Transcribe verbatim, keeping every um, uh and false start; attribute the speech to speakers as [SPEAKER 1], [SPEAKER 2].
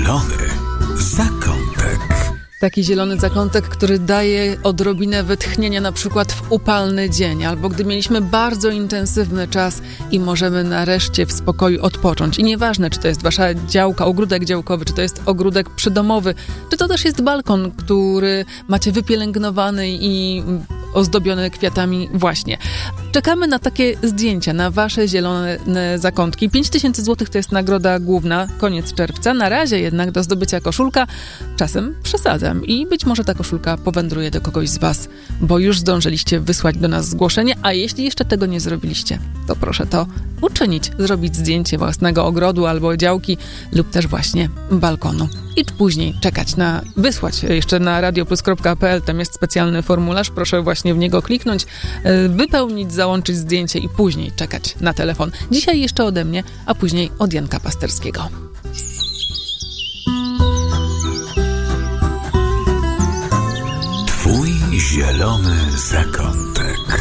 [SPEAKER 1] zielony zakątek.
[SPEAKER 2] Taki zielony zakątek, który daje odrobinę wytchnienia na przykład w upalny dzień, albo gdy mieliśmy bardzo intensywny czas i możemy nareszcie w spokoju odpocząć. I nieważne, czy to jest wasza działka, ogródek działkowy, czy to jest ogródek przydomowy, czy to też jest balkon, który macie wypielęgnowany i ozdobione kwiatami właśnie. Czekamy na takie zdjęcia, na wasze zielone zakątki. pięć tysięcy złotych to jest nagroda główna, koniec czerwca. Na razie jednak do zdobycia koszulka czasem przesadzam i być może ta koszulka powędruje do kogoś z was, bo już zdążyliście wysłać do nas zgłoszenie, a jeśli jeszcze tego nie zrobiliście, to proszę to uczynić, zrobić zdjęcie własnego ogrodu albo działki lub też właśnie balkonu. I później czekać na, wysłać jeszcze na radioplus kropka p l, tam jest specjalny formularz, proszę właśnie w niego kliknąć, wypełnić, załączyć zdjęcie i później czekać na telefon. Dzisiaj jeszcze ode mnie, a później od Janka Pasterskiego.
[SPEAKER 1] Twój zielony zakątek.